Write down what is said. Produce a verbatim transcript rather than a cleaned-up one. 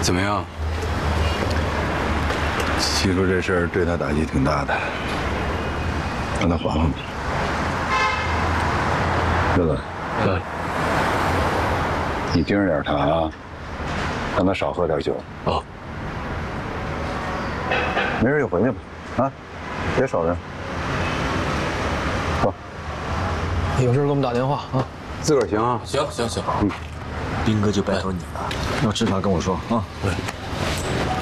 怎么样？ 七叔这事儿对他打击挺大的，让他缓缓吧。乐子， 嗯， 你盯着点他啊，让他少喝点酒。 哦， 没事就回去吧，啊，别守着。走， 有事给我们打电话啊。 自个儿行啊。 行行行， 斌哥就拜托你了，要治他跟我说啊。 对。